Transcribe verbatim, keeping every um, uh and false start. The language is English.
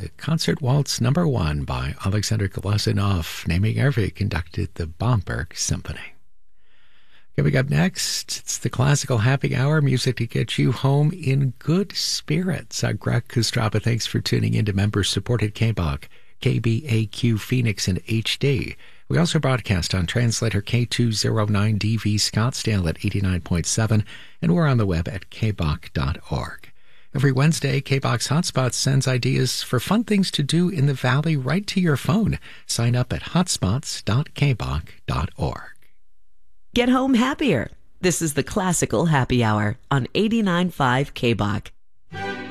The Concert Waltz Number One by Alexander Glazunov, naming Ervig conducted the Bamberg Symphony. Coming up next, it's the Classical Happy Hour, music to get you home in good spirits. I'm Greg Kostrapa. Thanks for tuning in to member-supported K B A Q, K B A Q Phoenix in H D. We also broadcast on translator K two oh nine D V Scottsdale at eighty-nine point seven, and we're on the web at k b a q dot org. Every Wednesday, K B A Q's Hotspots sends ideas for fun things to do in the Valley right to your phone. Sign up at hotspots dot k b a q dot org. Get home happier. This is the Classical Happy Hour on eighty-nine point five K B A Q.